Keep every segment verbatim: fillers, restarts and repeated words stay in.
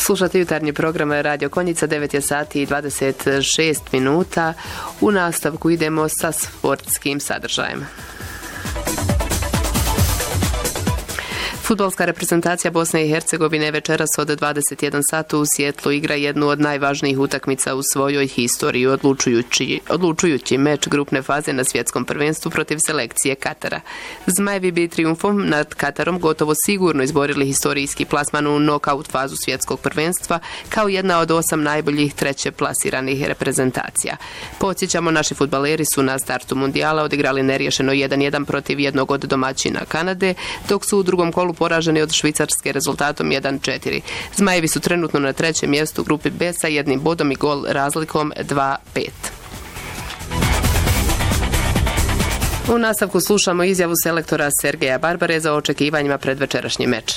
Slušate jutarnji program Radio Konjica, devet je sati i dvadeset šest minuta. U nastavku idemo sa sportskim sadržajem. Fudbalska reprezentacija Bosne i Hercegovine večeras od dvadeset jedan sata u Sjetlu igra jednu od najvažnijih utakmica u svojoj historiji, odlučujući, odlučujući meč grupne faze na svjetskom prvenstvu protiv selekcije Katara. Zmajevi bi trijumfom nad Katarom gotovo sigurno izborili historijski plasman u nokaut fazu svjetskog prvenstva kao jedna od osam najboljih treće plasiranih reprezentacija. Podsjećamo, naši fudbaleri su na startu mundijala odigrali neriješeno jedan jedan protiv jednog od domaćina Kanade, dok su u drugom kolu poraženi od Švicarske rezultatom jedan četiri. Zmajevi su trenutno na trećem mjestu u grupi B sa jednim bodom i gol razlikom dva pet. U nastavku slušamo izjavu selektora Sergeja Barbare za očekivanjima pred večerašnji meč.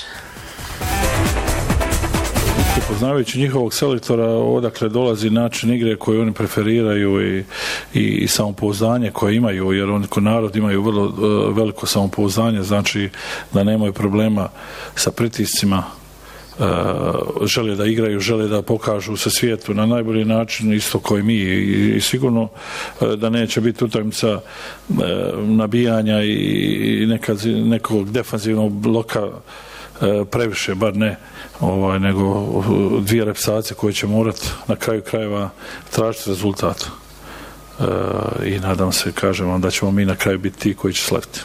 Poznavajući njihovog selektora, odakle dolazi način igre koji oni preferiraju i, i, i samopouzdanje koje imaju, jer oni ko narod imaju vrlo uh, veliko samopouzdanje, znači da nemaju problema sa pritiscima, uh, žele da igraju, žele da pokažu se svijetu na najbolji način, isto koji mi, i, i sigurno uh, da neće biti utakmica uh, nabijanja i, i nekad, nekog defanzivnog bloka previše, bar ne, ovaj, nego dvije repsacije koje će morati na kraju krajeva tražiti rezultat. E, I nadam se, kažem vam, da ćemo mi na kraju biti ti koji će slaviti.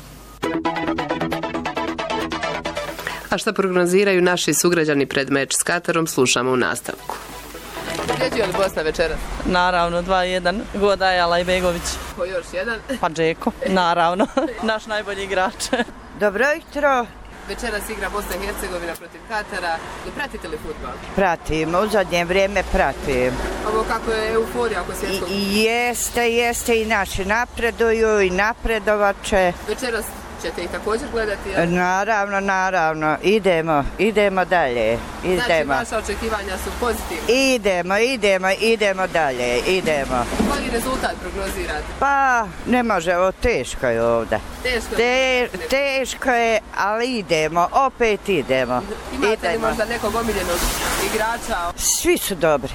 A šta prognoziraju naši sugrađani pred meč s Katarom, slušamo u nastavku. Pobjeđuje li Bosna večeras? Naravno, dva jedan. Godaj, Alajbegović. Ko još jedan? Pa Džeko, naravno. Naš najbolji igrač. Dobro jutro. Večeras igra Bosna i Hercegovina protiv Katara. Ne pratite li fudbal? Pratim, u zadnje vrijeme pratim. Ovo kako je euforija oko svjetskog? I, jeste, jeste i naši napreduju i napredovat će. Večeras ćete ih također gledati? Ja? Naravno, naravno. Idemo, idemo dalje. Idemo. Znači, vaša očekivanja su pozitivne? Idemo, idemo, idemo dalje, idemo. Koji rezultat prognozirate? Pa, ne može, ovo teško je ovdje. Teško je? Te, teško je, ali idemo, opet idemo. Imate idemo. li možda nekog omiljenog igrača? Svi su dobri.